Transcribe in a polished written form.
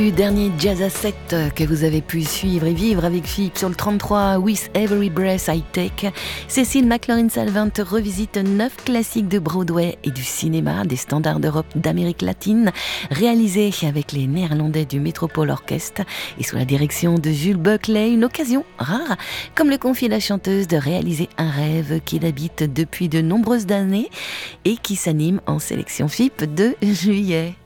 Du dernier Jazz à 7 que vous avez pu suivre et vivre avec Philippe sur le 33 With Every Breath I Take, Cécile McLaurin-Salvant revisite 9 classiques de Broadway et du cinéma, des standards d'Europe, d'Amérique latine, réalisés avec les Néerlandais du Metropole Orchestre et sous la direction de Jules Buckley, une occasion rare, comme le confie la chanteuse, de réaliser un rêve qui l'habite depuis de nombreuses années et qui s'anime en sélection FIP de juillet.